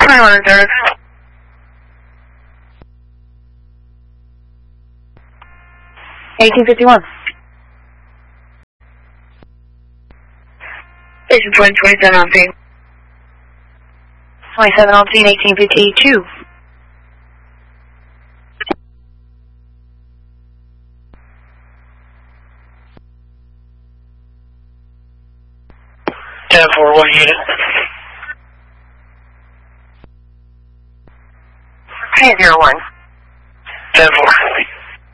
Highland 3rd. 1851. Station 27 on scene. 27 on scene, 1852. Ten 4, 1 unit. 301. 10 4.